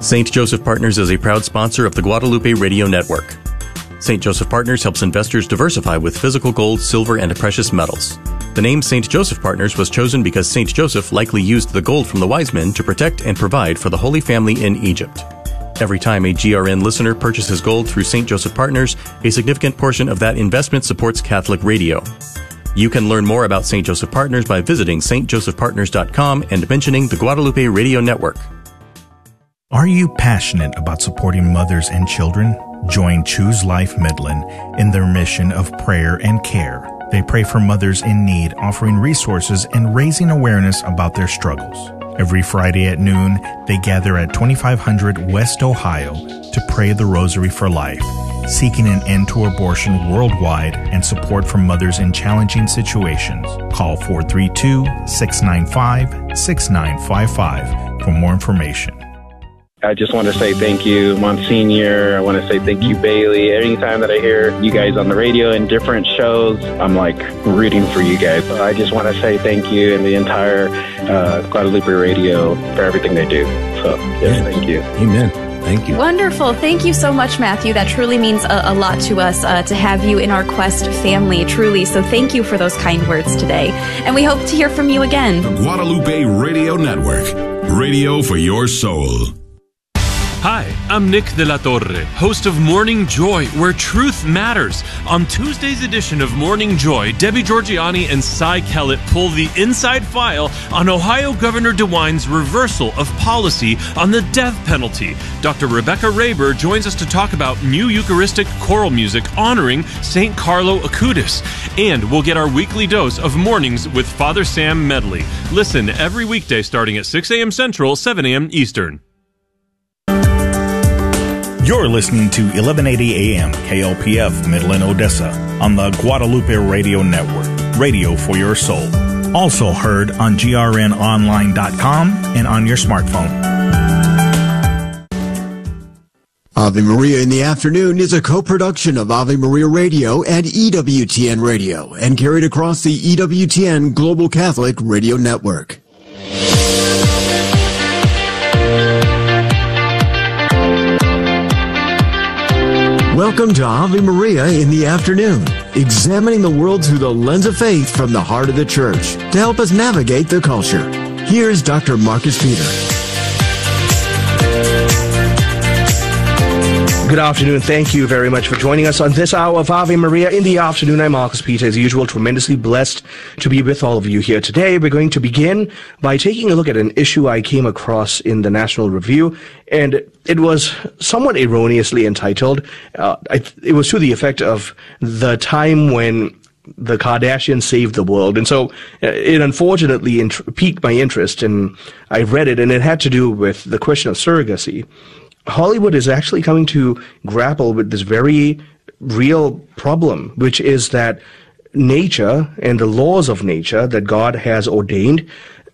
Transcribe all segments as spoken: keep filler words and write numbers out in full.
Saint Joseph Partners is a proud sponsor of the Guadalupe Radio Network. Saint Joseph Partners helps investors diversify with physical gold, silver, and precious metals. The name Saint Joseph Partners was chosen because Saint Joseph likely used the gold from the wise men to protect and provide for the Holy Family in Egypt. Every time a G R N listener purchases gold through Saint Joseph Partners, a significant portion of that investment supports Catholic radio. You can learn more about Saint Joseph Partners by visiting s t joseph partners dot com and mentioning the Guadalupe Radio Network. Are you passionate about supporting mothers and children? Join Choose Life Midland in their mission of prayer and care. They pray for mothers in need, offering resources and raising awareness about their struggles. Every Friday at noon, they gather at twenty-five hundred West Ohio to pray the Rosary for Life, seeking an end to abortion worldwide and support for mothers in challenging situations. Call four three two, six nine five, six nine five five for more information. I just want to say thank you, Monsignor. I want to say thank you, Bailey. Anytime that I hear you guys on the radio in different shows, I'm like rooting for you guys. I just want to say thank you and the entire uh, Guadalupe Radio for everything they do. So, yes, thank you. Amen. Thank you. Wonderful. Thank you so much, Matthew. That truly means a, a lot to us uh, to have you in our Quest family, truly. So thank you for those kind words today. And we hope to hear from you again. The Guadalupe Radio Network. Radio for your soul. Hi, I'm Nick de la Torre, host of Morning Joy, where truth matters. On Tuesday's edition of Morning Joy, Debbie Georgianni and Cy Kellett pull the inside file on Ohio Governor DeWine's reversal of policy on the death penalty. Doctor Rebecca Raber joins us to talk about new Eucharistic choral music honoring Saint Carlo Acutis. And we'll get our weekly dose of Mornings with Father Sam Medley. Listen every weekday starting at six a.m. Central, seven a.m. Eastern. You're listening to eleven eighty A M K L P F Midland, Odessa on the Guadalupe Radio Network, radio for your soul. Also heard on G R N online dot com and on your smartphone. Ave Maria in the Afternoon is a co-production of Ave Maria Radio and E W T N Radio and carried across the E W T N Global Catholic Radio Network. Welcome to Ave Maria in the Afternoon, examining the world through the lens of faith from the heart of the Church to help us navigate the culture. Here's Doctor Marcus Peter. Good afternoon. Thank you very much for joining us on this hour of Ave Maria in the Afternoon. I'm Marcus Peter, as usual, tremendously blessed to be with all of you here today. We're going to begin by taking a look at an issue I came across in the National Review, and it was somewhat erroneously entitled. Uh, I, it was to the effect of the time when the Kardashians saved the world. And so uh, it unfortunately int- piqued my interest, and I read it, and it had to do with the question of surrogacy. Hollywood is actually coming to grapple with this very real problem, which is that nature and the laws of nature that God has ordained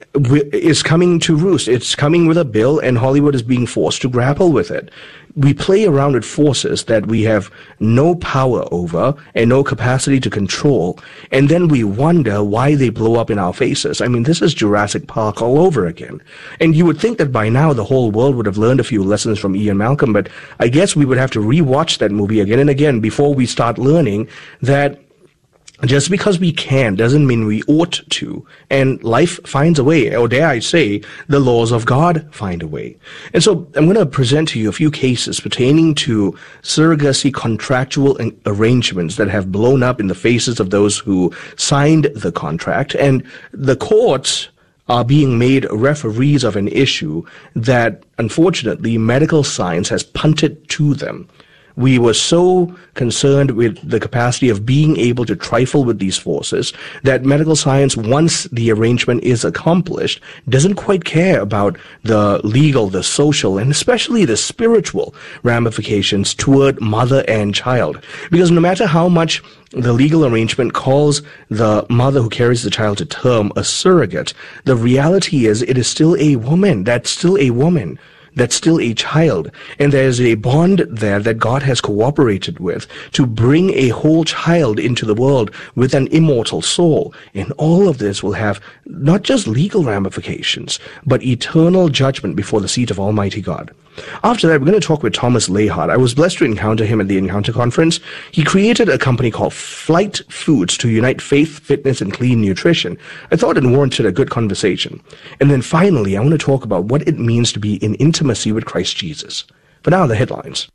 is coming to roost. It's coming with a bill, and Hollywood is being forced to grapple with it. We play around with forces that we have no power over and no capacity to control, and then we wonder why they blow up in our faces. I mean, this is Jurassic Park all over again. And you would think that by now the whole world would have learned a few lessons from Ian Malcolm, but I guess we would have to rewatch that movie again and again before we start learning that just because we can doesn't mean we ought to. And life finds a way, or dare I say, the laws of God find a way. And so I'm going to present to you a few cases pertaining to surrogacy contractual arrangements that have blown up in the faces of those who signed the contract. And the courts are being made referees of an issue that, unfortunately, medical science has punted to them. We were so concerned with the capacity of being able to trifle with these forces that medical science, once the arrangement is accomplished, doesn't quite care about the legal, the social, and especially the spiritual ramifications toward mother and child. Because no matter how much the legal arrangement calls the mother who carries the child to term a surrogate, the reality is it is still a woman. That's still a woman. That's still a child. And there's a bond there that God has cooperated with to bring a whole child into the world with an immortal soul. And all of this will have not just legal ramifications, but eternal judgment before the seat of Almighty God. After that, we're going to talk with Thomas Lahart. I was blessed to encounter him at the Encounter Conference. He created a company called Flight Foods to unite faith, fitness, and clean nutrition. I thought it warranted a good conversation. And then finally, I want to talk about what it means to be in intimacy with Christ Jesus. But now the headlines.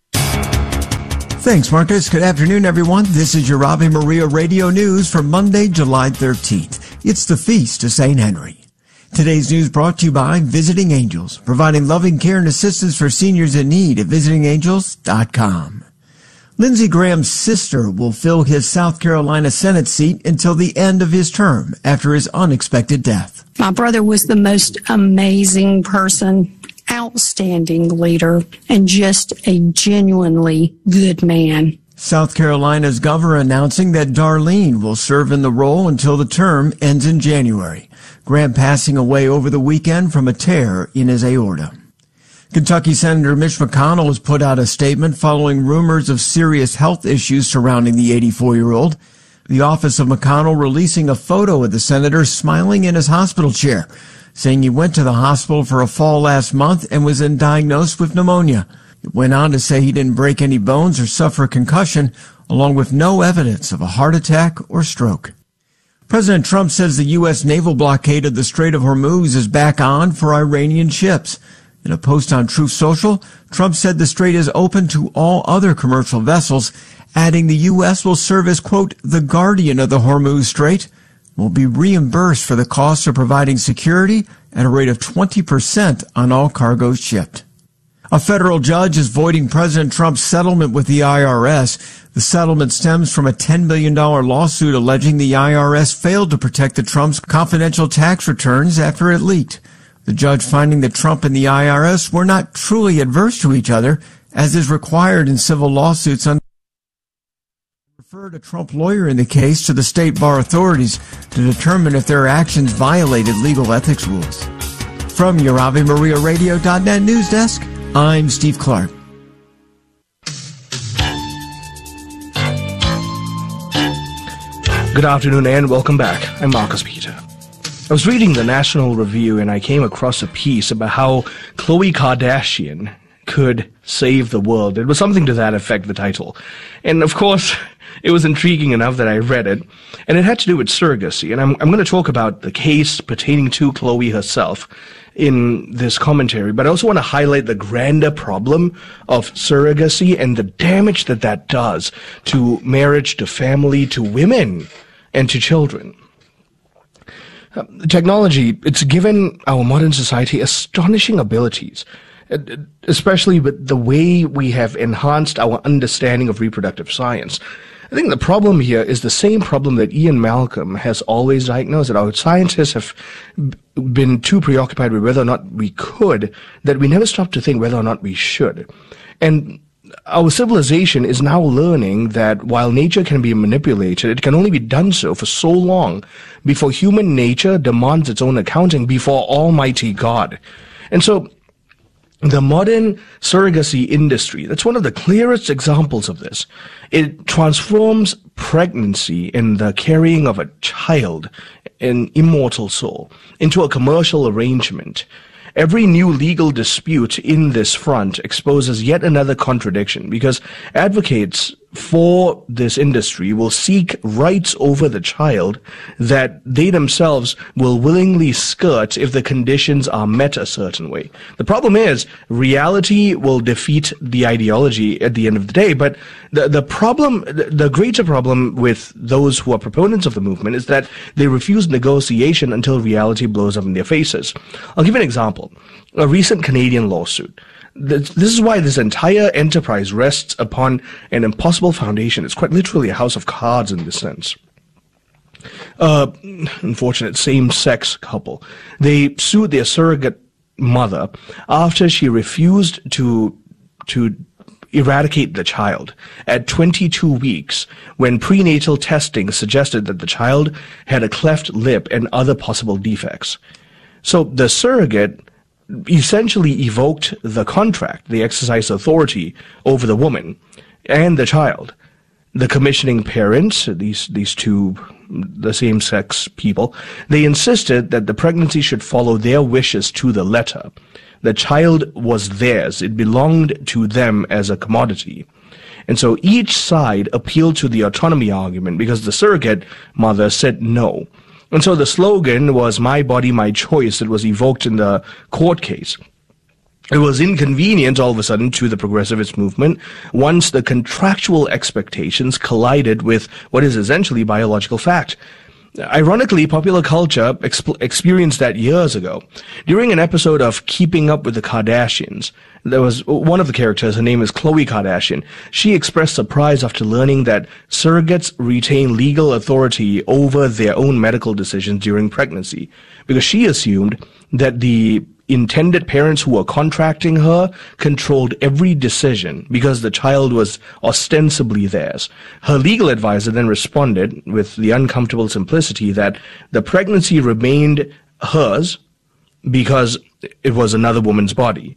Thanks, Marcus. Good afternoon, everyone. This is your Ave Maria Radio News for Monday, July thirteenth. It's the Feast of Saint Henry. Today's news brought to you by Visiting Angels, providing loving care and assistance for seniors in need at visiting angels dot com. Lindsey Graham's sister will fill his South Carolina Senate seat until the end of his term after his unexpected death. My brother was the most amazing person, outstanding leader, and just a genuinely good man. South Carolina's governor announcing that Darlene will serve in the role until the term ends in January. Graham passing away over the weekend from a tear in his aorta. Kentucky Senator Mitch McConnell has put out a statement following rumors of serious health issues surrounding the eighty-four-year-old. The office of McConnell releasing a photo of the senator smiling in his hospital chair, saying he went to the hospital for a fall last month and was then diagnosed with pneumonia. It went on to say he didn't break any bones or suffer a concussion, along with no evidence of a heart attack or stroke. President Trump says the U S naval blockade of the Strait of Hormuz is back on for Iranian ships. In a post on Truth Social, Trump said the strait is open to all other commercial vessels, adding the U S will serve as, quote, the guardian of the Hormuz Strait, will be reimbursed for the cost of providing security at a rate of twenty percent on all cargoes shipped. A federal judge is voiding President Trump's settlement with the I R S. The settlement stems from a ten million dollars lawsuit alleging the I R S failed to protect the Trump's confidential tax returns after it leaked. The judge finding that Trump and the I R S were not truly adverse to each other, as is required in civil lawsuits under referred a Trump lawyer in the case to the state bar authorities to determine if their actions violated legal ethics rules. From your Ave Maria Radio dot net news desk, I'm Steve Clark. Good afternoon and welcome back. I'm Marcus Peter. I was reading the National Review and I came across a piece about how Khloe Kardashian could save the world. It was something to that effect, the title. And of course, it was intriguing enough that I read it. And it had to do with surrogacy. And I'm, I'm going to talk about the case pertaining to Khloe herself in this commentary, but I also want to highlight the grander problem of surrogacy and the damage that that does to marriage, to family, to women, and to children. Uh, technology, it's given our modern society astonishing abilities, especially with the way we have enhanced our understanding of reproductive science. I think the problem here is the same problem that Ian Malcolm has always diagnosed, that our scientists have been too preoccupied with whether or not we could, that we never stop to think whether or not we should. And our civilization is now learning that while nature can be manipulated, it can only be done so for so long before human nature demands its own accounting before Almighty God. And so the modern surrogacy industry, that's one of the clearest examples of this. It transforms pregnancy and the carrying of a child, an immortal soul, into a commercial arrangement. Every new legal dispute in this front exposes yet another contradiction, because advocates for this industry will seek rights over the child that they themselves will willingly skirt if the conditions are met a certain way. The problem is, reality will defeat the ideology at the end of the day, but the, the problem, the greater problem with those who are proponents of the movement is that they refuse negotiation until reality blows up in their faces. I'll give you an example. A recent Canadian lawsuit. This is why this entire enterprise rests upon an impossible foundation. It's quite literally a house of cards in this sense. Uh, unfortunate same-sex couple. They sued their surrogate mother after she refused to to eradicate the child at twenty-two weeks when prenatal testing suggested that the child had a cleft lip and other possible defects. So the surrogate essentially evoked the contract, the exercise authority over the woman and the child. The commissioning parents, these these two, the same-sex people, they insisted that the pregnancy should follow their wishes to the letter. The child was theirs. It belonged to them as a commodity. And so each side appealed to the autonomy argument because the surrogate mother said no. And so the slogan was "My body, my choice" that was evoked in the court case. It was inconvenient all of a sudden to the progressivist movement once the contractual expectations collided with what is essentially biological fact. Ironically, popular culture exp- experienced that years ago. During an episode of Keeping Up with the Kardashians, there was one of the characters, her name is Khloe Kardashian. She expressed surprise after learning that surrogates retain legal authority over their own medical decisions during pregnancy, because she assumed that the intended parents who were contracting her controlled every decision because the child was ostensibly theirs. Her legal advisor then responded with the uncomfortable simplicity that the pregnancy remained hers because it was another woman's body.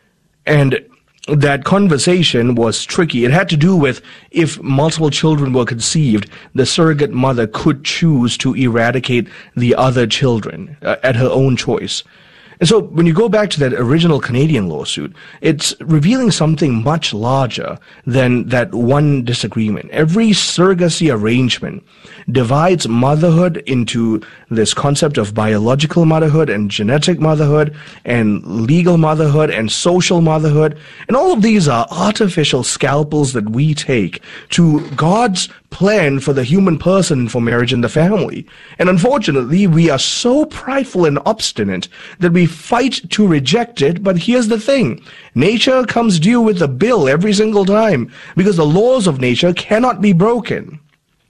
And that conversation was tricky. It had to do with if multiple children were conceived, the surrogate mother could choose to eradicate the other children uh, at her own choice. And so when you go back to that original Canadian lawsuit, it's revealing something much larger than that one disagreement. Every surrogacy arrangement divides motherhood into this concept of biological motherhood and genetic motherhood and legal motherhood and social motherhood. And all of these are artificial scalpels that we take to God's plan for the human person, for marriage and the family. And unfortunately, we are so prideful and obstinate that we fight to reject it. But here's the thing. Nature comes due with a bill every single time because the laws of nature cannot be broken.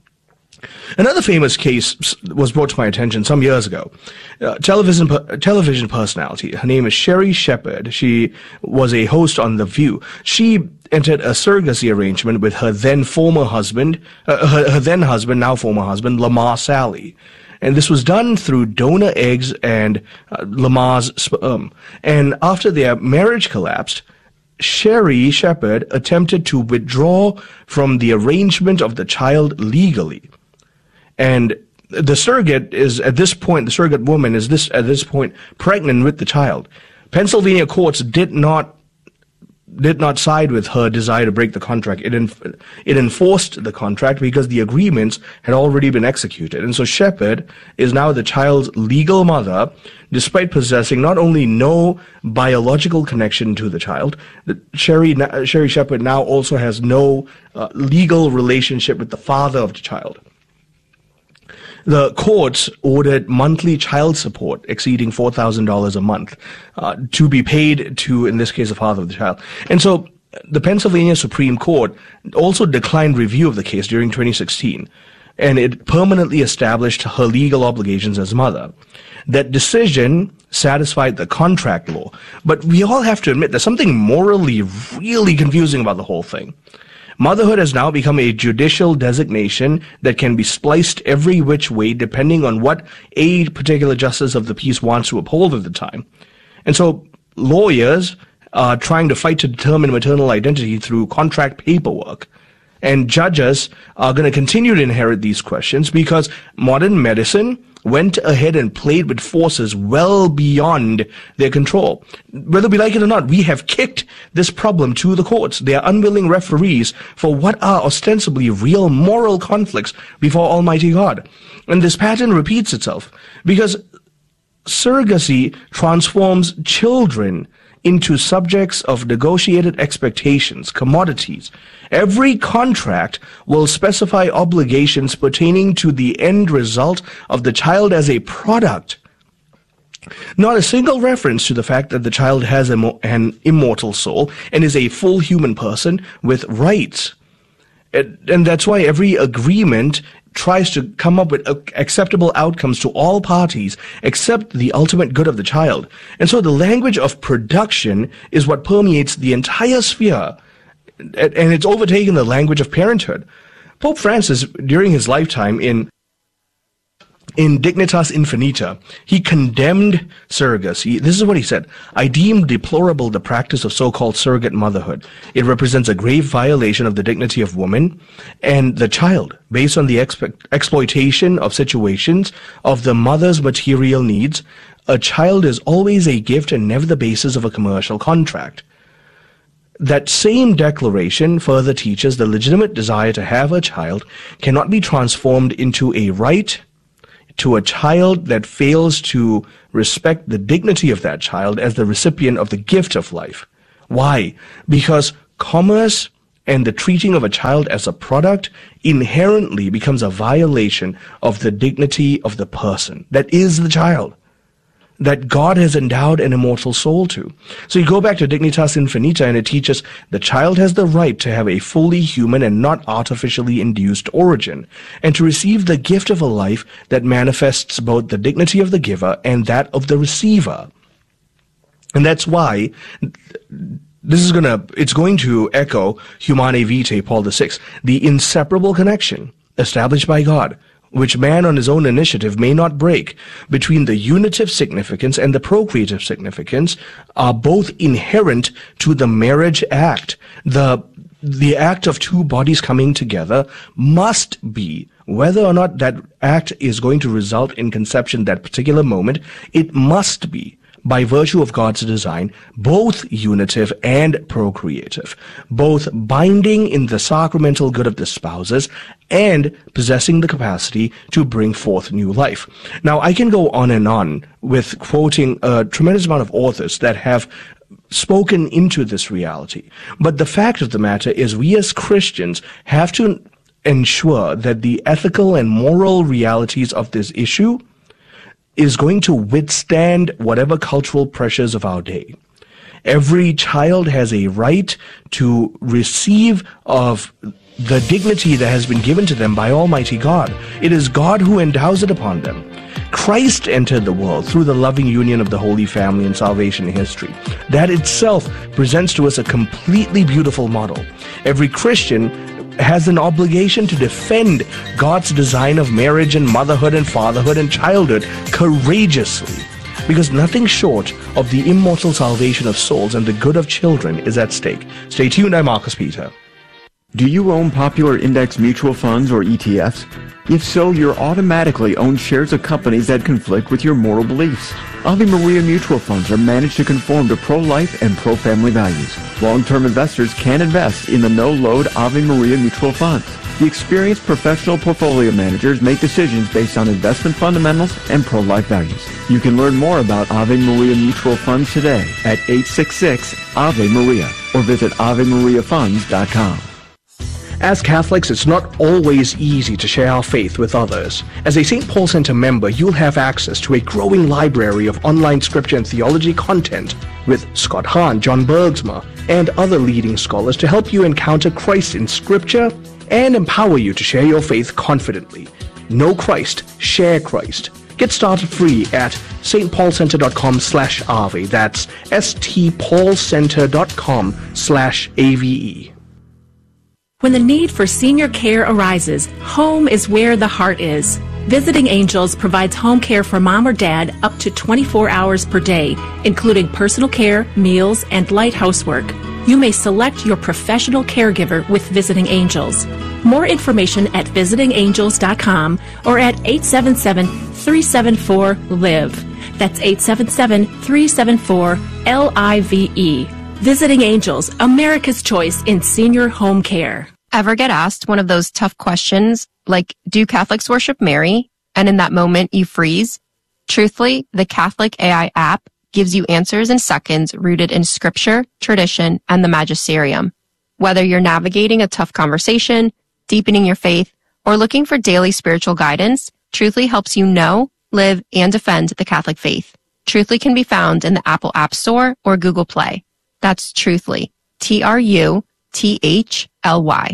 Another famous case was brought to my attention some years ago. Uh, television television personality. Her name is Sherri Shepherd. She was a host on The View. She entered a surrogacy arrangement with her then former husband, uh, her, her then husband, now former husband, Lamar Sally. And this was done through donor eggs and uh, Lamar's sperm. And after their marriage collapsed, Sherri Shepherd attempted to withdraw from the arrangement of the child legally. And the surrogate is at this point, the surrogate woman is this at this point pregnant with the child. Pennsylvania courts did not did not side with her desire to break the contract. It enf- it enforced the contract because the agreements had already been executed. And so Shepherd is now the child's legal mother, despite possessing not only no biological connection to the child, Sherri Sherri Shepherd now also has no uh, legal relationship with the father of the child. The courts ordered monthly child support exceeding four thousand dollars a month uh, to be paid to, in this case, the father of the child. And so the Pennsylvania Supreme Court also declined review of the case during twenty sixteen, and it permanently established her legal obligations as mother. That decision satisfied the contract law, but we all have to admit there's something morally really confusing about the whole thing. Motherhood has now become a judicial designation that can be spliced every which way depending on what a particular justice of the peace wants to uphold at the time. And so lawyers are trying to fight to determine maternal identity through contract paperwork. And judges are going to continue to inherit these questions because modern medicine went ahead and played with forces well beyond their control. Whether we like it or not, we have kicked this problem to the courts. They are unwilling referees for what are ostensibly real moral conflicts before Almighty God. And this pattern repeats itself because surrogacy transforms children into subjects of negotiated expectations, commodities. Every contract will specify obligations pertaining to the end result of the child as a product. Not a single reference to the fact that the child has a mo- an immortal soul and is a full human person with rights. And, and that's why every agreement tries to come up with acceptable outcomes to all parties except the ultimate good of the child. And so the language of production is what permeates the entire sphere, and it's overtaken the language of parenthood. Pope Francis, during his lifetime in In Dignitas Infinita, he condemned surrogacy. This is what he said: "I deem deplorable the practice of so-called surrogate motherhood. It represents a grave violation of the dignity of woman and the child, based on the expe- exploitation of situations of the mother's material needs, a child is always a gift and never the basis of a commercial contract. That same declaration further teaches the legitimate desire to have a child cannot be transformed into a right to a child that fails to respect the dignity of that child as the recipient of the gift of life. Why? Because commerce and the treating of a child as a product inherently becomes a violation of the dignity of the person that is the child, that God has endowed an immortal soul to. So you go back to Dignitas Infinita and it teaches the child has the right to have a fully human and not artificially induced origin, and to receive the gift of a life that manifests both the dignity of the giver and that of the receiver. And that's why this is gonna, it's going to echo Humanae Vitae, Paul the Sixth, the inseparable connection established by God, which man on his own initiative may not break, between the unitive significance and the procreative significance, are both inherent to the marriage act. The, the act of two bodies coming together must be, whether or not that act is going to result in conception that particular moment, it must be, by virtue of God's design, both unitive and procreative, both binding in the sacramental good of the spouses and possessing the capacity to bring forth new life. Now, I can go on and on with quoting a tremendous amount of authors that have spoken into this reality. But the fact of the matter is, we as Christians have to ensure that the ethical and moral realities of this issue is going to withstand whatever cultural pressures of our day. Every child has a right to receive of the dignity that has been given to them by Almighty God. It is God who endows it upon them. Christ entered the world through the loving union of the Holy Family and salvation history. That itself presents to us a completely beautiful model. Every Christian has an obligation to defend God's design of marriage and motherhood and fatherhood and childhood courageously, because nothing short of the immortal salvation of souls and the good of children is at stake. Stay tuned, I'm Marcus Peter. Do you own popular index mutual funds or E T Fs? If so, you're automatically own shares of companies that conflict with your moral beliefs. Ave Maria mutual funds are managed to conform to pro-life and pro-family values. Long-term investors can invest in the no-load Ave Maria mutual funds. The experienced professional portfolio managers make decisions based on investment fundamentals and pro-life values. You can learn more about Ave Maria mutual funds today at eight six six Ave Maria or visit ave maria funds dot com. As Catholics, it's not always easy to share our faith with others. As a Saint Paul Center member, you'll have access to a growing library of online scripture and theology content with Scott Hahn, John Bergsma, and other leading scholars to help you encounter Christ in scripture and empower you to share your faith confidently. Know Christ, share Christ. Get started free at stpaulcenter.com slash Ave. That's stpaulcenter.com slash A V E. When the need for senior care arises, home is where the heart is. Visiting Angels provides home care for mom or dad up to twenty-four hours per day, including personal care, meals, and light housework. You may select your professional caregiver with Visiting Angels. More information at visiting angels dot com or at eight seven seven, three seven four, L I V E. That's eight seven seven, three seven four, L I V E. Visiting Angels, America's choice in senior home care. Ever get asked one of those tough questions like, do Catholics worship Mary? And in that moment you freeze? Truthfully, the Catholic A I app gives you answers in seconds rooted in scripture, tradition, and the magisterium. Whether you're navigating a tough conversation, deepening your faith, or looking for daily spiritual guidance, Truthfully helps you know, live, and defend the Catholic faith. Truthfully can be found in the Apple App Store or Google Play. That's Truthfully. T R U T H L Y.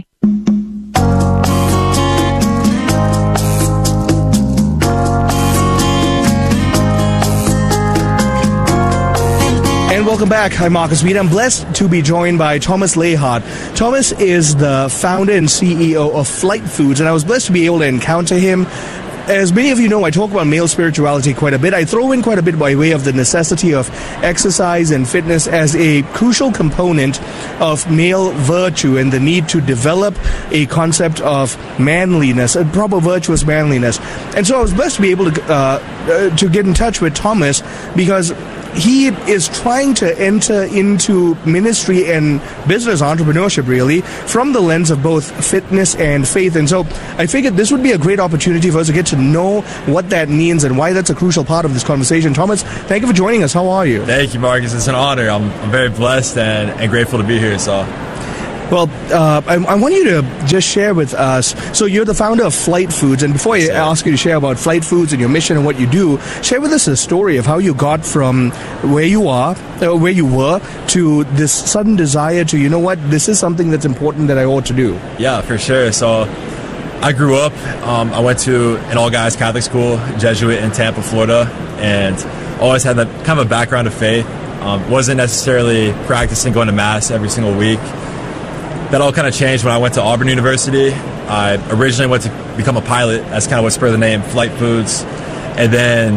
And welcome back. I'm Marcus Reed. I'm blessed to be joined by Thomas Lehart. Thomas is the founder and C E O of Flight Foods, and I was blessed to be able to encounter him as many of you know, I talk about male spirituality quite a bit. I throw in quite a bit by way of the necessity of exercise and fitness as a crucial component of male virtue and the need to develop a concept of manliness, a proper virtuous manliness. And so I was blessed to be able to uh, uh, to get in touch with Thomas because he is trying to enter into ministry and business entrepreneurship, really, from the lens of both fitness and faith. And so I figured this would be a great opportunity for us to get to know what that means and why that's a crucial part of this conversation. Thomas, thank you for joining us. How are you? Thank you, Marcus. It's an honor. I'm, I'm very blessed and, and grateful to be here. So. Well, uh, I, I want you to just share with us, so you're the founder of Flight Foods, and before I ask you to share about Flight Foods and your mission and what you do, share with us a story of how you got from where you are, uh, where you were, to this sudden desire to, you know what, this is something that's important that I ought to do. Yeah, for sure. So I grew up, um, I went to an all-guys Catholic school, Jesuit in Tampa, Florida, and always had that kind of a background of faith. Um, wasn't necessarily practicing going to Mass every single week. That all kind of changed when I went to Auburn University. I originally went to become a pilot. That's kind of what spurred the name Flight Foods. And then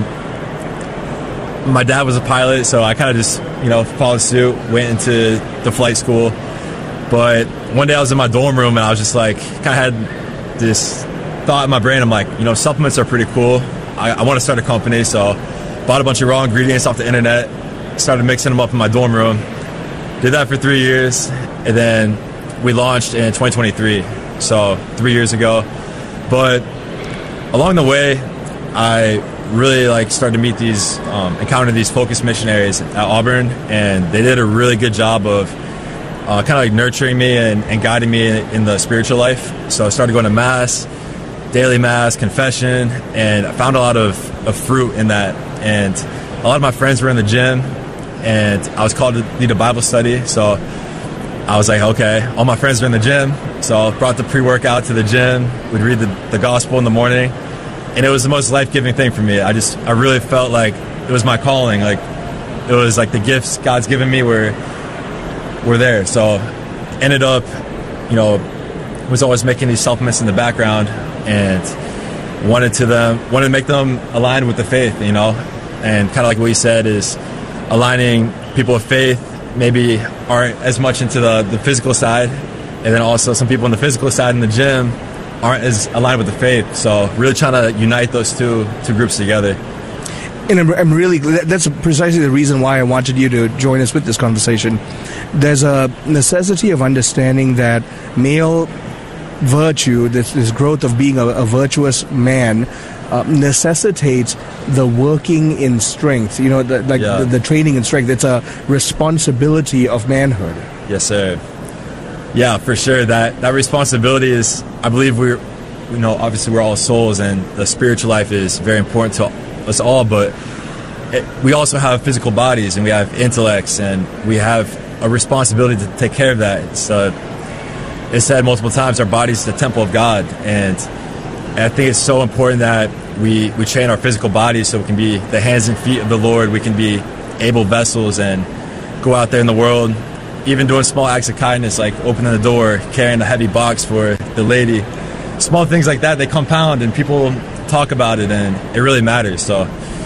my dad was a pilot, so I kind of just, you know, followed suit, went into the flight school. But one day I was in my dorm room and I was just like, kind of had this thought in my brain. I'm like, you know, supplements are pretty cool. I, I want to start a company, so bought a bunch of raw ingredients off the internet, started mixing them up in my dorm room. Did that for three years, and then we launched in twenty twenty-three, so three years ago. But along the way, I really like started to meet these, um, encounter these focused missionaries at Auburn, and they did a really good job of uh, kind of like nurturing me and, and guiding me in, in the spiritual life. So I started going to Mass, daily Mass, confession, and I found a lot of, of fruit in that. And a lot of my friends were in the gym, and I was called to lead a Bible study, so I was like, okay, all my friends are in the gym, so I brought the pre-workout to the gym. We'd read the, the gospel in the morning, and it was the most life-giving thing for me. I just, I really felt like it was my calling. Like, it was like the gifts God's given me were, were there. So, ended up, you know, was always making these supplements in the background, and wanted to them, wanted to make them align with the faith, you know, and kind of like what you said is aligning people with faith. Maybe aren't as much into the, the physical side, and then also some people on the physical side in the gym aren't as aligned with the faith. So really trying to unite those two two groups together. And I'm, I'm really, that's precisely the reason why I wanted you to join us with this conversation. There's a necessity of understanding that male virtue, this, this growth of being a, a virtuous man, Uh, necessitates the working in strength, you know, the, like yeah. the, the training in strength. It's a responsibility of manhood. Yes, sir. Yeah, for sure. That that responsibility is, I believe we're, you know, obviously we're all souls, and the spiritual life is very important to us all, but it, we also have physical bodies, and we have intellects, and we have a responsibility to take care of that. It's, uh, it's said multiple times, our body's the temple of God, and And I think it's so important that we, we train our physical bodies so we can be the hands and feet of the Lord. We can be able vessels and go out there in the world, even doing small acts of kindness, like opening the door, carrying a heavy box for the lady. Small things like that, they compound, and people talk about it, and it really matters. So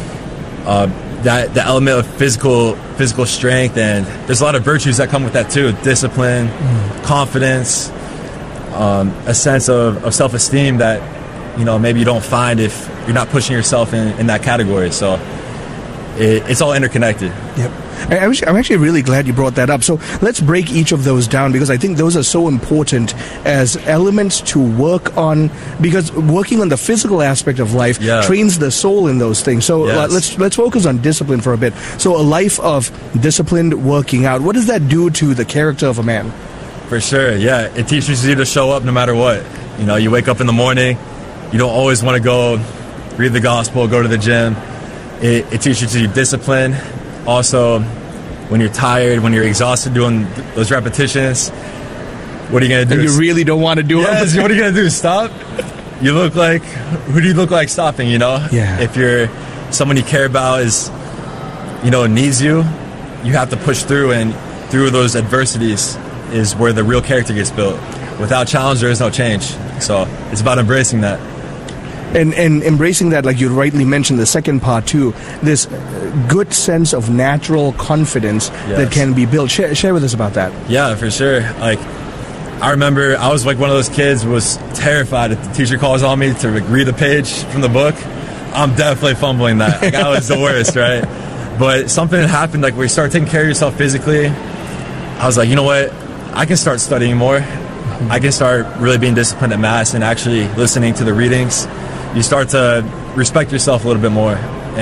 uh, that the element of physical physical strength, and there's a lot of virtues that come with that too. Discipline, mm. confidence, um, a sense of, of self-esteem that, you know, maybe you don't find if you're not pushing yourself in, in that category. So it, it's all interconnected. Yep. I, I'm actually really glad you brought that up. So let's break each of those down, because I think those are so important as elements to work on, because working on the physical aspect of life yeah. trains the soul in those things. So yes. uh, let's let's focus on discipline for a bit. So a life of disciplined working out, what does that do to the character of a man? For sure, yeah. It teaches you to show up no matter what. You know, you wake up in the morning, you don't always want to go read the gospel, go to the gym. It, it teaches you discipline. Also, when you're tired, when you're exhausted doing those repetitions, what are you going to do? And you really don't want to do yes, it? What are you going to do? Stop? You look like, who do you look like stopping, you know? Yeah. If you're someone you care about is, you know, needs you, you have to push through, and through those adversities is where the real character gets built. Without challenge, there is no change. So it's about embracing that. And, and embracing that, like you rightly mentioned, the second part too, this good sense of natural confidence yes. that can be built. Share, share with us about that. Yeah, for sure. Like, I remember I was like one of those kids who was terrified if the teacher calls on me to like, read a page from the book. I'm definitely fumbling that. Like, I was the worst, right? But something that happened, like when you start taking care of yourself physically, I was like, you know what? I can start studying more. I can start really being disciplined at Mass and actually listening to the readings. You start to respect yourself a little bit more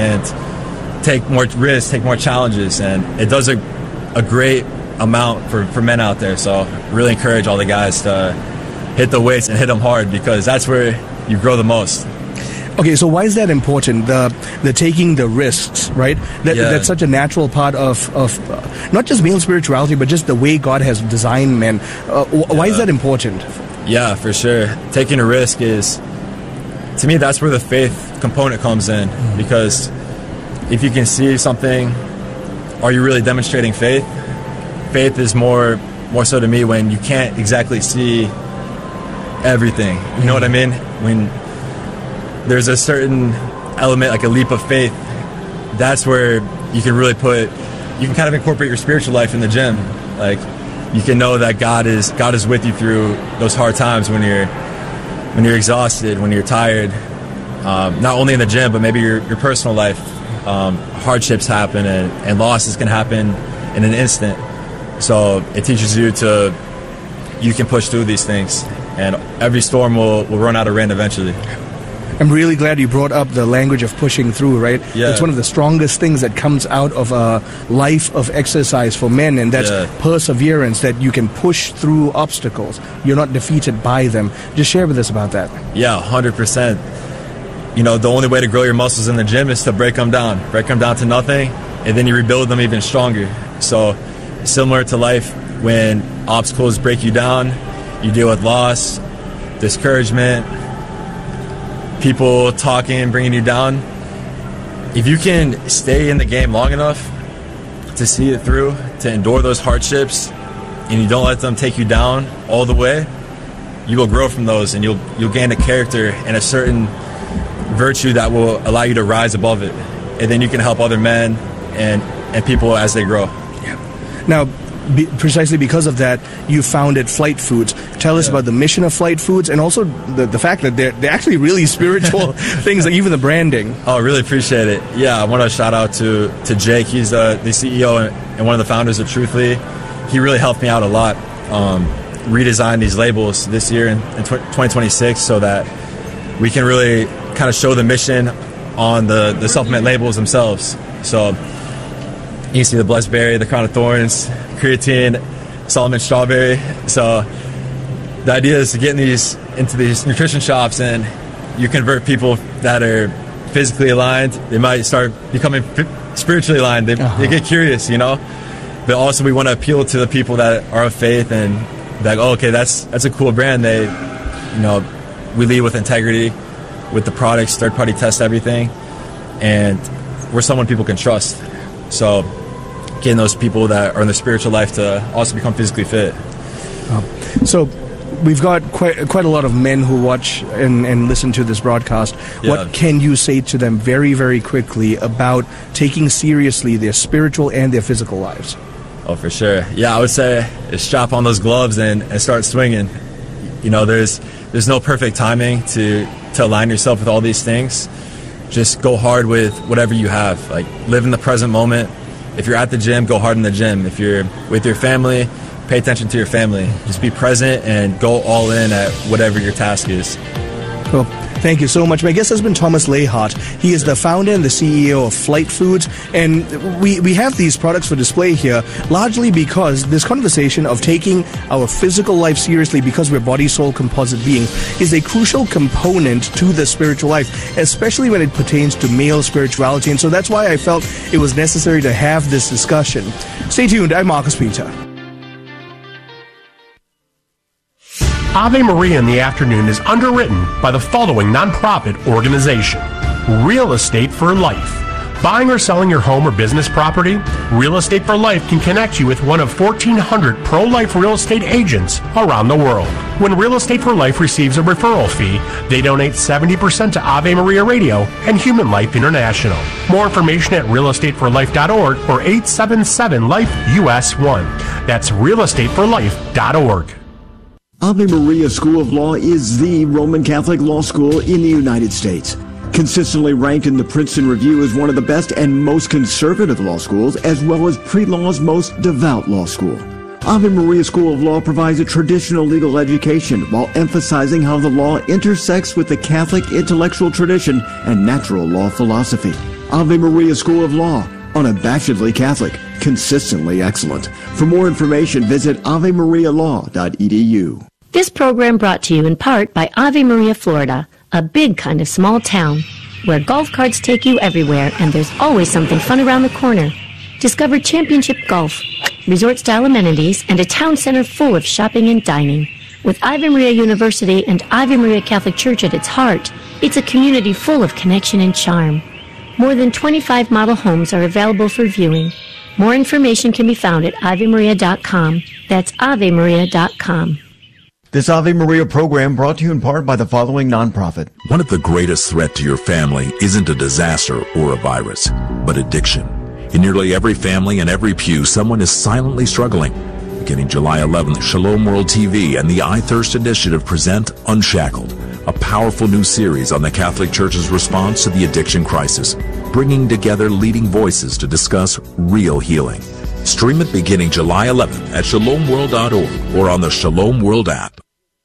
and take more risks, take more challenges, and it does a, a great amount for, for men out there. So really encourage all the guys to hit the weights and hit them hard, because that's where you grow the most. Okay, so why is that important? The the taking the risks, right? That, yeah. That's such a natural part of, of uh, not just male spirituality, but just the way God has designed men. Uh, wh- yeah. Why is that important? Yeah, for sure. Taking a risk is, to me, that's where the faith component comes in. Mm-hmm. Because if you can see something, are you really demonstrating faith? Faith is more more so to me when you can't exactly see everything. You mm-hmm. know what I mean? When there's a certain element, like a leap of faith, that's where you can really put, you can kind of incorporate your spiritual life in the gym. Like, you can know that God is God is with you through those hard times when you're when you're exhausted, when you're tired. Um, not only in the gym, but maybe your your personal life. Um, hardships happen and, and losses can happen in an instant. So it teaches you to, you can push through these things, and every storm will, will run out of rain eventually. I'm really glad you brought up the language of pushing through, right? Yeah. It's one of the strongest things that comes out of a life of exercise for men, and that's yeah. perseverance, that you can push through obstacles. You're not defeated by them. Just share with us about that. Yeah, one hundred percent. You know, the only way to grow your muscles in the gym is to break them down. Break them down to nothing, and then you rebuild them even stronger. So, similar to life, when obstacles break you down, you deal with loss, discouragement, people talking, bringing you down. If you can stay in the game long enough to see it through, to endure those hardships, and you don't let them take you down all the way, you will grow from those, and you'll you'll gain a character and a certain virtue that will allow you to rise above it, and then you can help other men and and people as they grow. Yeah. Now, Be, precisely because of that, you founded Flight Foods. Tell us yeah. about the mission of Flight Foods, and also the, the fact that they're, they're actually really spiritual things, like even the branding. Oh, I really appreciate it. Yeah, I want to shout out to, to Jake. He's uh, the C E O and one of the founders of Truthly. He really helped me out a lot. Um, redesign these labels this year in, in twenty twenty-six so that we can really kind of show the mission on the, the supplement labels themselves. So you see the Blessed Berry, the Crown of Thorns, creatine, Solomon Strawberry. So the idea is to get in these into these nutrition shops, and you convert people that are physically aligned. They might start becoming spiritually aligned. They, uh-huh. they get curious, you know. But also we want to appeal to the people that are of faith and like, oh, okay, that's that's a cool brand. They, you know, we lead with integrity with the products, third party test everything, and we're someone people can trust. So getting those people that are in their spiritual life to also become physically fit. Oh. So we've got quite quite a lot of men who watch and, and listen to this broadcast. Yeah. What can you say to them very, very quickly about taking seriously their spiritual and their physical lives? Oh, for sure. Yeah, I would say strap on those gloves and, and start swinging. You know, there's there's no perfect timing to, to align yourself with all these things. Just go hard with whatever you have. Like, live in the present moment. If you're at the gym, go hard in the gym. If you're with your family, pay attention to your family. Just be present and go all in at whatever your task is. Cool. Thank you so much. My guest has been Thomas Layhart. He is the founder and the C E O of Flight Foods, and we, we have these products for display here largely because this conversation of taking our physical life seriously because we're body-soul composite beings is a crucial component to the spiritual life, especially when it pertains to male spirituality, and so that's why I felt it was necessary to have this discussion. Stay tuned. I'm Marcus Peter. Ave Maria in the Afternoon is underwritten by the following nonprofit organization: Real Estate for Life, Buying or selling your home or business property? Real Estate for Life can connect you with one of fourteen hundred pro-life real estate agents around the world. When Real Estate for Life receives a referral fee, they donate seventy percent to Ave Maria Radio and Human Life International. More information at real estate for life dot org or eight seven seven life U S one. That's real estate for life dot org. Ave Maria School of Law is the Roman Catholic law school in the United States. Consistently ranked in the Princeton Review as one of the best and most conservative law schools, as well as pre-law's most devout law school. Ave Maria School of Law provides a traditional legal education while emphasizing how the law intersects with the Catholic intellectual tradition and natural law philosophy. Ave Maria School of Law, unabashedly Catholic, consistently excellent. For more information, visit ave maria law dot e d u. This program brought to you in part by Ave Maria, Florida, a big kind of small town where golf carts take you everywhere and there's always something fun around the corner. Discover championship golf, resort-style amenities, and a town center full of shopping and dining. With Ave Maria University and Ave Maria Catholic Church at its heart, it's a community full of connection and charm. More than twenty-five model homes are available for viewing. More information can be found at ave maria dot com. That's ave maria dot com. This Ave Maria program brought to you in part by the following nonprofit. One of the greatest threats to your family isn't a disaster or a virus, but addiction. In nearly every family and every pew, someone is silently struggling. Beginning July eleventh, Shalom World T V and the I Thirst Initiative present Unshackled, a powerful new series on the Catholic Church's response to the addiction crisis, bringing together leading voices to discuss real healing. Stream it beginning July eleventh at shalom world dot org or on the Shalom World app.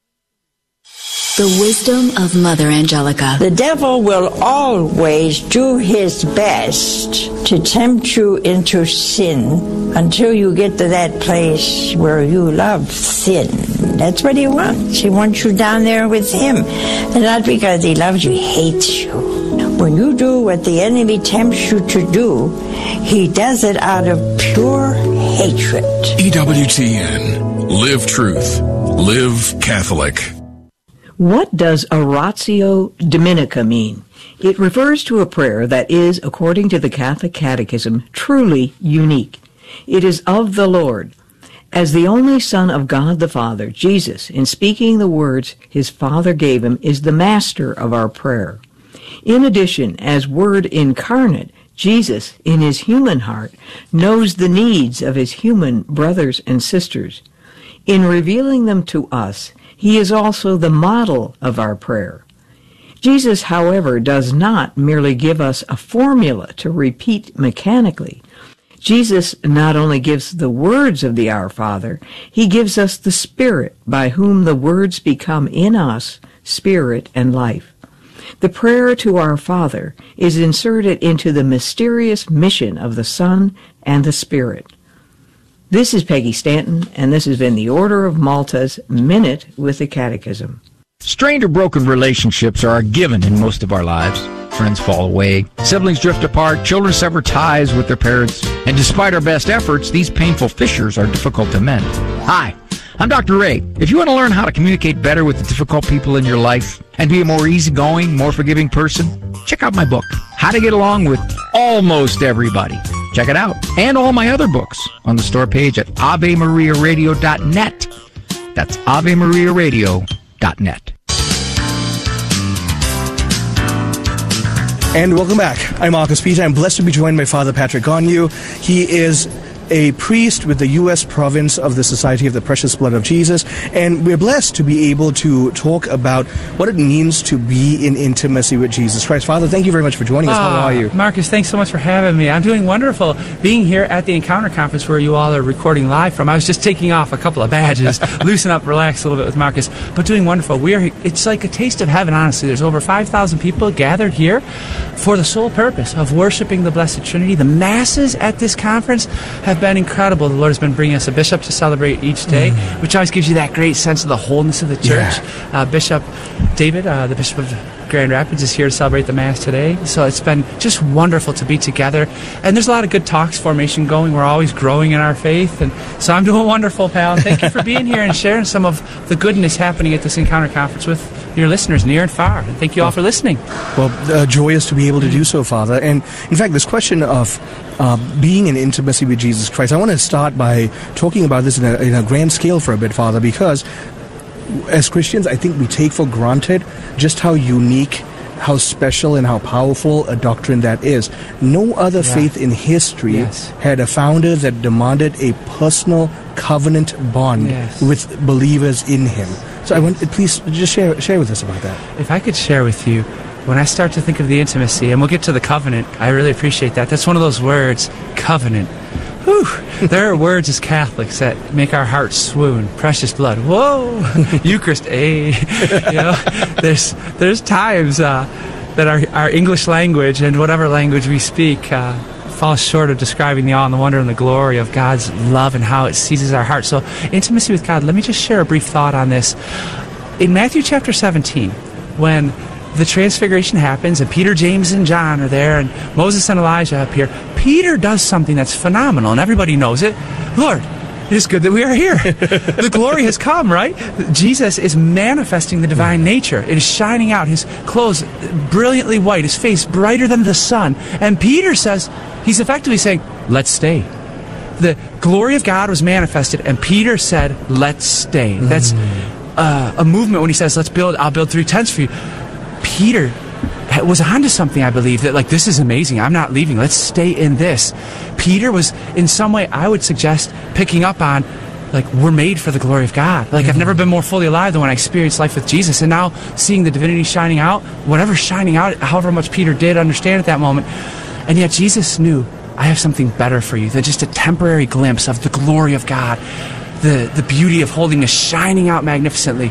The wisdom of Mother Angelica. The devil will always do his best to tempt you into sin until you get to that place where you love sin. That's what he wants. He wants you down there with him. And not because he loves you, he hates you. When you do what the enemy tempts you to do, he does it out of pure hatred. E W T N. Live truth. Live Catholic. What does Oratio Dominica mean? It refers to a prayer that is, according to the Catholic Catechism, truly unique. It is of the Lord. As the only Son of God the Father, Jesus, in speaking the words his Father gave him, is the master of our prayer. In addition, as Word incarnate, Jesus, in his human heart, knows the needs of his human brothers and sisters. In revealing them to us, he is also the model of our prayer. Jesus, however, does not merely give us a formula to repeat mechanically. Jesus not only gives the words of the Our Father, he gives us the Spirit by whom the words become in us spirit and life. The prayer to our Father is inserted into the mysterious mission of the Son and the Spirit. This is Peggy Stanton, and this has been the Order of Malta's Minute with the Catechism. Strained or broken relationships are a given in most of our lives. Friends fall away, siblings drift apart, children sever ties with their parents, and despite our best efforts, these painful fissures are difficult to mend. Hi, I'm Doctor Ray. If you want to learn how to communicate better with the difficult people in your life and be a more easygoing, more forgiving person, check out my book, How to Get Along with Almost Everybody. Check it out. And all my other books on the store page at ave maria radio dot net. That's ave maria radio dot net. And welcome back. I'm Marcus Peter. I'm blessed to be joined by Father Patrick Gonyu. He is a priest with the U S province of the Society of the Precious Blood of Jesus, and we're blessed to be able to talk about what it means to be in intimacy with Jesus Christ. Father, thank you very much for joining us. Uh, How are you? Marcus, thanks so much for having me. I'm doing wonderful. Being here at the Encounter Conference where you all are recording live from, I was just taking off a couple of badges, loosen up, relax a little bit with Marcus, but doing wonderful. We are. It's like a taste of heaven, honestly. There's over five thousand people gathered here for the sole purpose of worshiping the Blessed Trinity. The masses at this conference have been incredible. The Lord has been bringing us a bishop to celebrate each day, mm. which always gives you that great sense of the wholeness of the church. Yeah. Uh, Bishop David, uh, the Bishop of Grand Rapids is here to celebrate the Mass today. So it's been just wonderful to be together. And there's a lot of good talks formation going. We're always growing in our faith. And so I'm doing wonderful, pal. And thank you for being here and sharing some of the goodness happening at this Encounter Conference with your listeners near and far. And thank you all for listening. Well, uh, joyous to be able to do so, Father. And in fact, this question of uh, being in intimacy with Jesus Christ, I want to start by talking about this in a, in a grand scale for a bit, Father, because as Christians, I think we take for granted just how unique, how special, and how powerful a doctrine that is. No other yeah. faith in history yes. had a founder that demanded a personal covenant bond yes. with believers in him. So I want, please just share share with us about that. If I could share with you, when I start to think of the intimacy, and we'll get to the covenant, I really appreciate that. That's one of those words, covenant. Whew. There are words as Catholics that make our hearts swoon. Precious blood. Whoa. Eucharist. Hey. You know, there's there's times uh, that our our English language and whatever language we speak uh, falls short of describing the awe and the wonder and the glory of God's love and how it seizes our hearts. So intimacy with God. Let me just share a brief thought on this. In Matthew chapter seventeen, when the transfiguration happens and Peter, James, and John are there and Moses and Elijah appear, Peter does something that's phenomenal and everybody knows it. Lord, it is good that we are here. The glory has come, right? Jesus is manifesting the divine nature. It is shining out. His clothes brilliantly white, his face brighter than the sun. And Peter says, he's effectively saying, let's stay. The glory of God was manifested and Peter said, let's stay. That's uh, a movement when he says, let's build, I'll build three tents for you. Peter was onto something, I believe, that like, this is amazing. I'm not leaving. Let's stay in this. Peter was, in some way, I would suggest, picking up on, like, we're made for the glory of God. Like, mm-hmm. I've never been more fully alive than when I experienced life with Jesus. And now, seeing the divinity shining out, whatever's shining out, however much Peter did understand at that moment. And yet, Jesus knew, I have something better for you than just a temporary glimpse of the glory of God, the, the beauty of holiness shining out magnificently.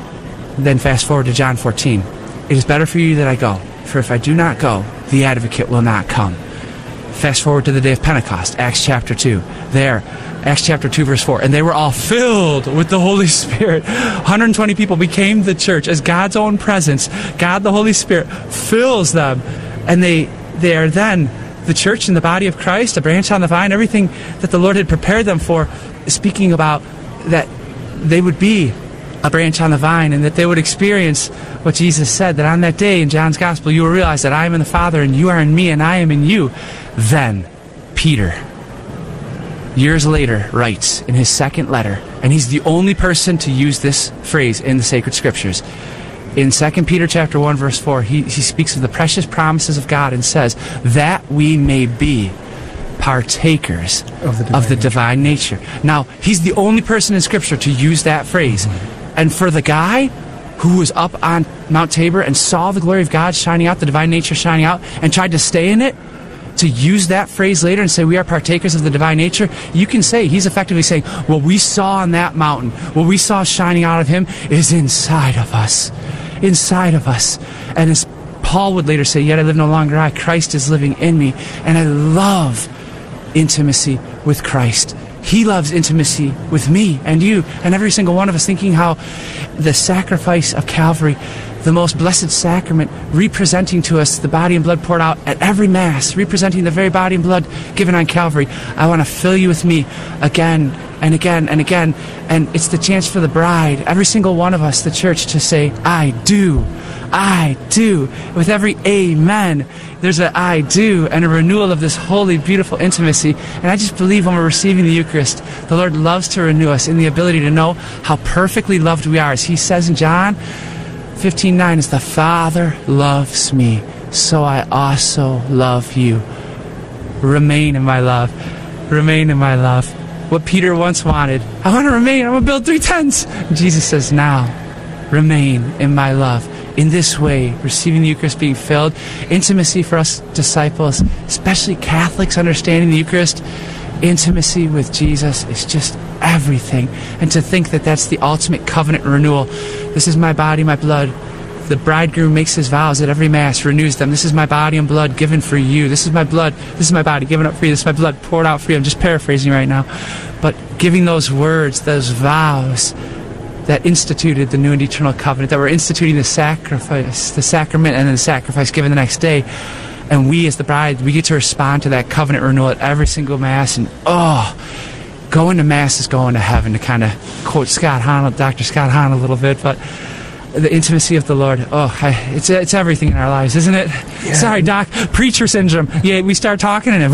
Then fast forward to John fourteen. It is better for you that I go, for if I do not go, the advocate will not come. Fast forward to the day of Pentecost, Acts chapter two. There, Acts chapter two, verse four. And they were all filled with the Holy Spirit. one hundred twenty people became the church as God's own presence. God, the Holy Spirit, fills them. And they, they are then the church and the body of Christ, a branch on the vine, everything that the Lord had prepared them for, speaking about that they would be a branch on the vine and that they would experience what Jesus said, that on that day in John's Gospel you will realize that I am in the Father and you are in me and I am in you. Then Peter, years later, writes in his second letter, and he's the only person to use this phrase in the sacred scriptures. In Second Peter chapter one, verse four, he, he speaks of the precious promises of God and says, that we may be partakers of the divine, of the divine nature. nature. Now, he's the only person in Scripture to use that phrase. Mm-hmm. And for the guy who was up on Mount Tabor and saw the glory of God shining out, the divine nature shining out, and tried to stay in it, to use that phrase later and say we are partakers of the divine nature, you can say, he's effectively saying, what we saw on that mountain, what we saw shining out of him is inside of us. Inside of us. And as Paul would later say, yet I live no longer I, Christ is living in me. And I love intimacy with Christ. He loves intimacy with me and you and every single one of us, thinking how the sacrifice of Calvary, the most blessed sacrament, representing to us the body and blood poured out at every Mass, representing the very body and blood given on Calvary. I want to fill you with me again and again and again. And it's the chance for the bride, every single one of us, the church, to say, I do. I do. With every amen, there's an I do and a renewal of this holy, beautiful intimacy. And I just believe when we're receiving the Eucharist, the Lord loves to renew us in the ability to know how perfectly loved we are. As he says in John fifteen nine, as the Father loves me, so I also love you. Remain in my love. Remain in my love. What Peter once wanted, I want to remain, I'm going to build three tents. Jesus says, now, remain in my love. In this way, receiving the Eucharist, being filled, intimacy for us disciples, especially Catholics understanding the Eucharist, intimacy with Jesus is just everything. And to think that that's the ultimate covenant renewal. This is my body, my blood. The bridegroom makes his vows at every Mass, renews them. This is my body and blood given for you. This is my blood. This is my body given up for you. This is my blood poured out for you. I'm just paraphrasing right now. But giving those words, those vows, that instituted the new and eternal covenant, that were instituting the sacrifice, the sacrament, and then the sacrifice given the next day. And we, as the bride, we get to respond to that covenant renewal at every single Mass. And, oh, going to Mass is going to heaven, to kind of quote Scott Hahn, Doctor Scott Hahn a little bit. But the intimacy of the Lord, oh, I, it's it's everything in our lives, isn't it? Yeah. Sorry, Doc, preacher syndrome. Yeah, we start talking and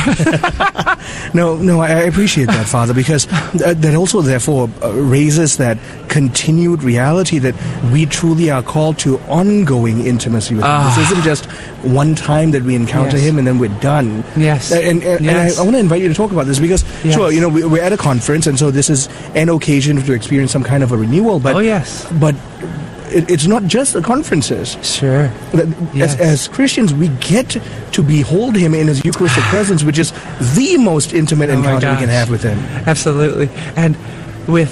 it. no, no, I appreciate that, Father, because that also, therefore, raises that continued reality that we truly are called to ongoing intimacy with Him. Uh, this isn't just one time that we encounter yes. Him and then we're done. Yes. And, and, yes. and I, I want to invite you to talk about this because, yes. sure, you know, we, we're at a conference, and so this is an occasion to experience some kind of a renewal. But, oh, yes. But it's not just the conferences. Sure. Yes. As, as Christians, we get to behold Him in His Eucharistic presence, which is the most intimate oh encounter we can have with Him. Absolutely. And with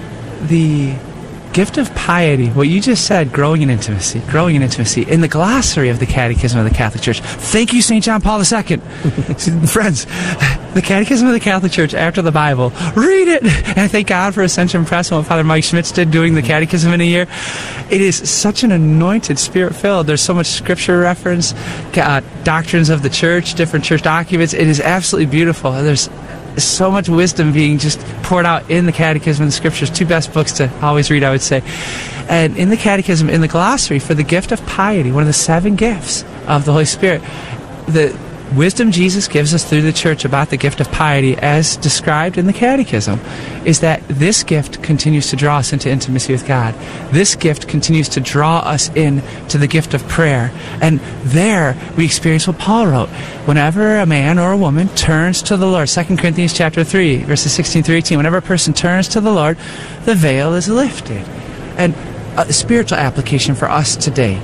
the gift of piety, what you just said, growing in intimacy, growing in intimacy, in the glossary of the Catechism of the Catholic Church. Thank you, Saint John Paul the Second. Friends, the Catechism of the Catholic Church after the Bible. Read it! And thank God for Ascension Press and what Father Mike Schmitz did doing the Catechism in a year. It is such an anointed, Spirit-filled. There's so much Scripture reference, uh, doctrines of the Church, different church documents. It is absolutely beautiful. There's so much wisdom being just poured out in the Catechism and the Scriptures. Two best books to always read, I would say. And in the Catechism, in the glossary for the gift of piety, one of the seven gifts of the Holy Spirit, the wisdom Jesus gives us through the Church about the gift of piety, as described in the Catechism, is that this gift continues to draw us into intimacy with God. This gift continues to draw us in to the gift of prayer. And there we experience what Paul wrote. Whenever a man or a woman turns to the Lord, Second Corinthians chapter three, verses sixteen through eighteen, whenever a person turns to the Lord, the veil is lifted. And a spiritual application for us today,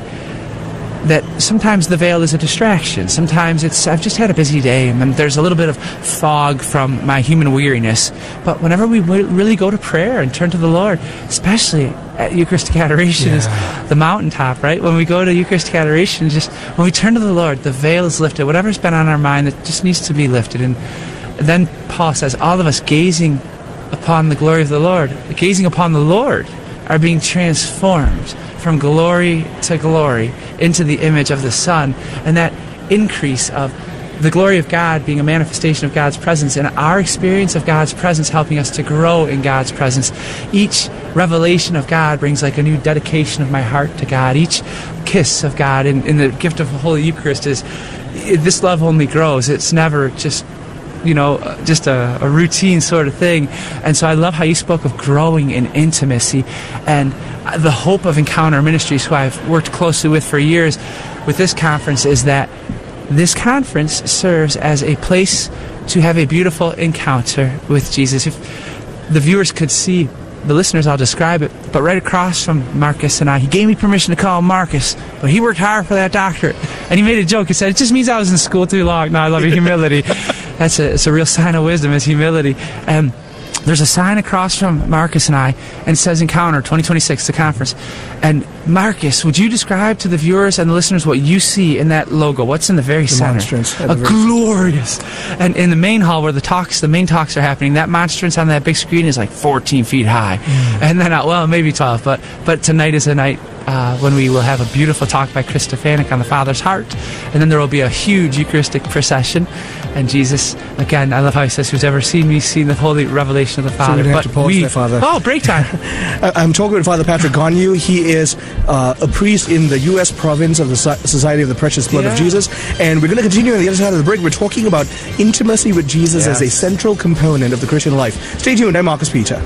that sometimes the veil is a distraction. Sometimes it's, I've just had a busy day and there's a little bit of fog from my human weariness. But whenever we really go to prayer and turn to the Lord, especially at Eucharistic Adoration, yeah. is the mountaintop, right? When we go to Eucharistic Adoration, just when we turn to the Lord, the veil is lifted. Whatever's been on our mind, that just needs to be lifted. And then Paul says, all of us gazing upon the glory of the Lord, gazing upon the Lord, are being transformed from glory to glory into the image of the Son. And that increase of the glory of God being a manifestation of God's presence, and our experience of God's presence helping us to grow in God's presence. Each revelation of God brings like a new dedication of my heart to God. Each kiss of God in, in the gift of the Holy Eucharist is, this love only grows. It's never just, you know, just a, a routine sort of thing. And so I love how you spoke of growing in intimacy, and the hope of Encounter Ministries, who I've worked closely with for years with this conference, is that this conference serves as a place to have a beautiful encounter with Jesus. If the viewers could see, the listeners, I'll describe it, but right across from Marcus and I, he gave me permission to call him Marcus, but he worked hard for that doctorate. And he made a joke. He said, it just means I was in school too long. No, I love your humility. That's a, it's a real sign of wisdom, is humility. Um, there's a sign across from Marcus and I, and it says Encounter twenty twenty-six, the conference. And Marcus, would you describe to the viewers and the listeners what you see in that logo? What's in the very the center? Monstrance. A glorious. And in the main hall where the talks, the main talks are happening, that monstrance on that big screen is like fourteen feet high. Mm. And then, uh, well, maybe twelve, but, but tonight is a night Uh, when we will have a beautiful talk by Chris Stefanik on the Father's heart. And then there will be a huge Eucharistic procession. And Jesus, again, I love how he says, who's ever seen me, seen the holy revelation of the Father. So we have but to pause we, there, Father. Oh, break time. I'm talking with Father Patrick Gonyu. He is uh, a priest in the U S province of the Society of the Precious Blood yeah. of Jesus. And we're going to continue on the other side of the break. We're talking about intimacy with Jesus yes. as a central component of the Christian life. Stay tuned. I'm Marcus Peter.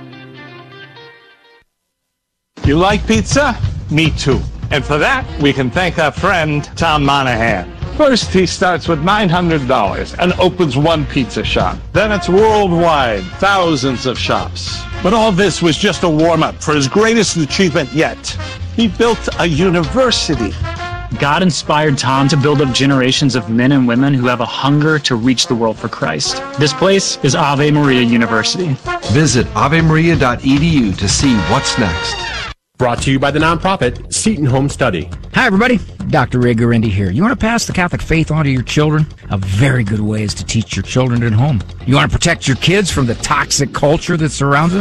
You like pizza? Me too. And for that, we can thank our friend, Tom Monahan. First, he starts with nine hundred dollars and opens one pizza shop. Then it's worldwide, thousands of shops. But all this was just a warm-up for his greatest achievement yet. He built a university. God inspired Tom to build up generations of men and women who have a hunger to reach the world for Christ. This place is Ave Maria University. Visit ave maria dot e d u to see what's next. Brought to you by the nonprofit Seton Home Study. Hi, everybody. Doctor Ray Guarendi here. You want to pass the Catholic faith on to your children? A very good way is to teach your children at home. You want to protect your kids from the toxic culture that surrounds us?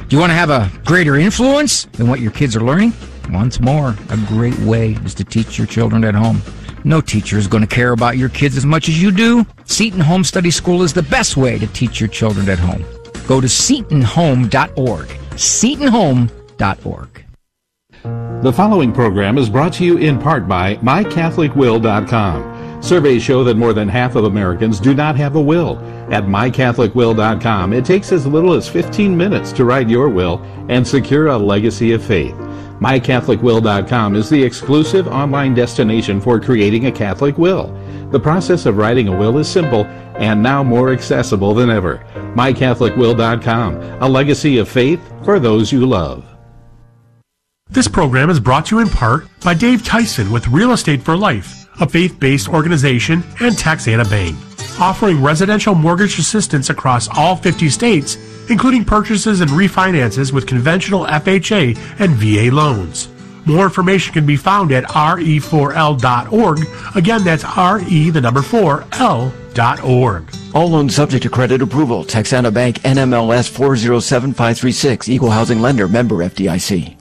Do you want to have a greater influence than what your kids are learning? Once more, a great way is to teach your children at home. No teacher is going to care about your kids as much as you do. Seton Home Study School is the best way to teach your children at home. Go to seton home dot org. seton home dot org. The following program is brought to you in part by my catholic will dot com. Surveys show that more than half of Americans do not have a will. At my catholic will dot com, it takes as little as fifteen minutes to write your will and secure a legacy of faith. my catholic will dot com is the exclusive online destination for creating a Catholic will. The process of writing a will is simple and now more accessible than ever. my catholic will dot com, a legacy of faith for those you love. This program is brought to you in part by Dave Tyson with Real Estate for Life, a faith-based organization, and Texana Bank, offering residential mortgage assistance across all fifty states, including purchases and refinances with conventional F H A and V A loans. More information can be found at R E four L dot org. Again, that's R E, the number four, L dot org. All loans subject to credit approval. Texana Bank, N M L S four zero seven five three six, Equal Housing Lender, member F D I C.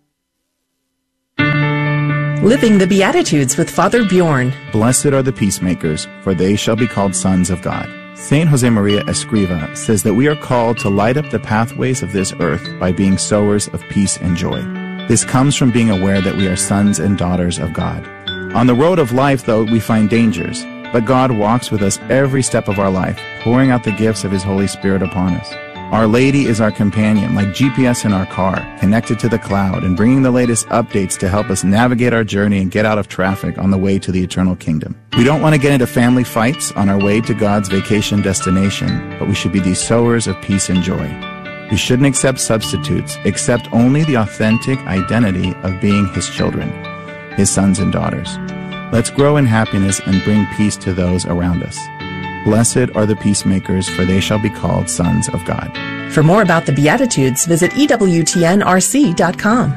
Living the Beatitudes with Father Bjorn. Blessed are the peacemakers, for they shall be called sons of God. Saint Josemaria Escriva says that we are called to light up the pathways of this earth by being sowers of peace and joy. This comes from being aware that we are sons and daughters of God. On the road of life, though, we find dangers, but God walks with us every step of our life, pouring out the gifts of His Holy Spirit upon us. Our Lady is our companion, like G P S in our car, connected to the cloud and bringing the latest updates to help us navigate our journey and get out of traffic on the way to the eternal kingdom. We don't want to get into family fights on our way to God's vacation destination, but we should be these sowers of peace and joy. We shouldn't accept substitutes, accept only the authentic identity of being His children, His sons and daughters. Let's grow in happiness and bring peace to those around us. Blessed are the peacemakers, for they shall be called sons of God. For more about the Beatitudes, visit E W T N R C dot com.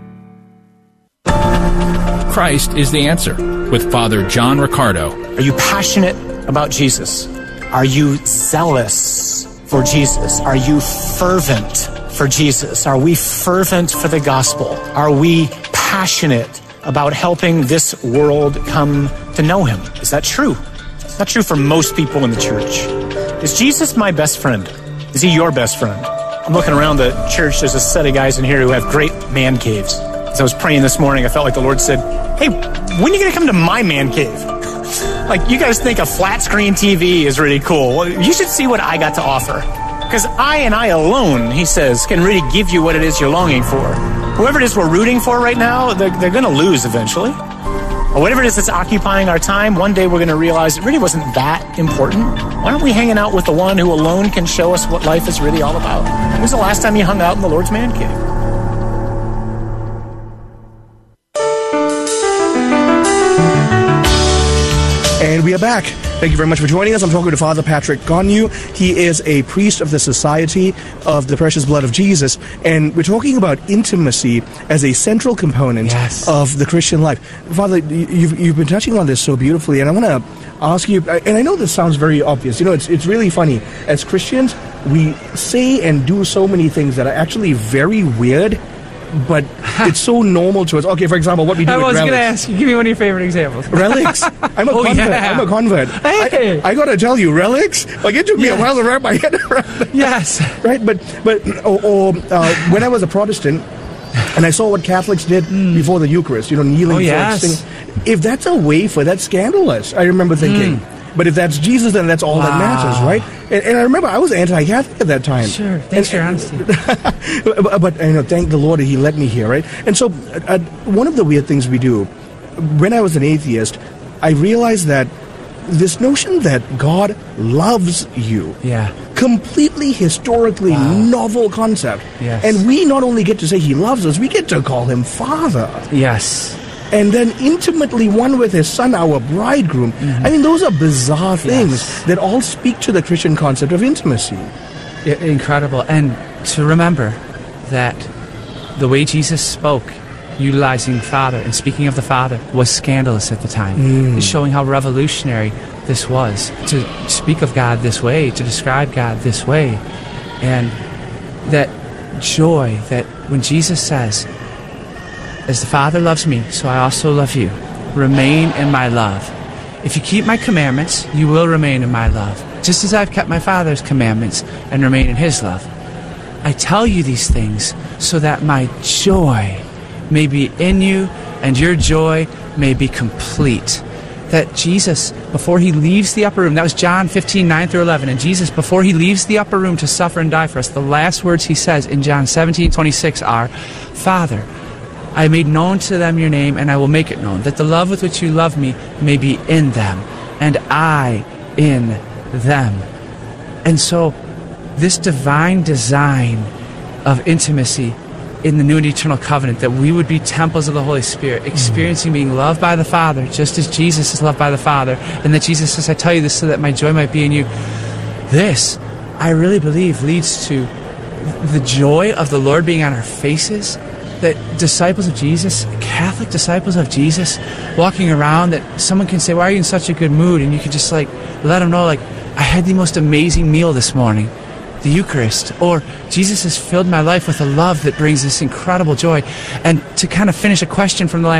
Christ is the answer with Father John Riccardo. Are you passionate about Jesus? Are you zealous for Jesus? Are you fervent for Jesus? Are we fervent for the gospel? Are we passionate about helping this world come to know Him? Is that true? It's not true for most people in the church. Is Jesus my best friend? Is He your best friend? I'm looking around the church. There's a set of guys in here who have great man caves. As I was praying this morning, I felt like the Lord said, hey, when are you going to come to my man cave? Like, you guys think a flat screen T V is really cool. Well, you should see what I got to offer. Because I and I alone, He says, can really give you what it is you're longing for. Whoever it is we're rooting for right now, they're, they're going to lose eventually. Or whatever it is that's occupying our time, one day we're going to realize it really wasn't that important. Why aren't we hanging out with the one who alone can show us what life is really all about? When was the last time you hung out in the Lord's man cave? And we are back. Thank you very much for joining us. I'm talking to Father Patrick Gonyu. He is a priest of the Society of the Precious Blood of Jesus, and we're talking about intimacy as a central component yes. of the Christian life. Father, you've, you've been touching on this so beautifully, and I want to ask you, and I know this sounds very obvious, you know, it's, it's really funny. As Christians, we say and do so many things that are actually very weird, but it's so normal to us. Okay, for example, what we do I with was relics. going to ask you, give me one of your favorite examples. Relics. I'm a oh, convert. Yeah. I'm a convert. Hey. I, I got to tell you, relics, like it took me yes. a while to wrap my head around that. Yes. Right, but, but or, or uh, when I was a Protestant, and I saw what Catholics did mm. before the Eucharist, you know, kneeling oh, for yes. singing. If that's a wafer, that's scandalous, I remember thinking. Mm. But if that's Jesus, then that's all wow. that matters, right? And, and I remember I was anti-Catholic at that time. Sure, thanks for your honesty. but, but you know, thank the Lord that He let me here, right? And so, uh, one of the weird things we do, when I was an atheist, I realized that this notion that God loves you, yeah, completely historically wow. novel concept. Yes. And we not only get to say He loves us, we get to call Him Father. Yes. And then intimately one with His Son, our bridegroom. Mm-hmm. I mean, those are bizarre things yes. that all speak to the Christian concept of intimacy. I- incredible. And to remember that the way Jesus spoke, utilizing Father and speaking of the Father, was scandalous at the time. Mm. It's showing how revolutionary this was, to speak of God this way, to describe God this way. And that joy that when Jesus says, as the Father loves me, so I also love you, remain in my love. If you keep my commandments, you will remain in my love, just as I've kept my Father's commandments and remain in his love. I tell you these things so that my joy may be in you and your joy may be complete. That Jesus, before he leaves the upper room, that was John fifteen, nine through eleven, and Jesus, before he leaves the upper room to suffer and die for us, the last words he says in John seventeen, twenty-six are, Father, I made known to them your name, and I will make it known, that the love with which you love me may be in them, and I in them. And so, this divine design of intimacy in the new and eternal covenant, that we would be temples of the Holy Spirit, experiencing being loved by the Father, just as Jesus is loved by the Father, and that Jesus says, I tell you this so that my joy might be in you. This, I really believe, leads to the joy of the Lord being on our faces, that disciples of Jesus, Catholic disciples of Jesus, walking around, that someone can say, why are you in such a good mood? And you can just like let them know, like, I had the most amazing meal this morning, the Eucharist, or Jesus has filled my life with a love that brings this incredible joy. And to kind of finish a question from the last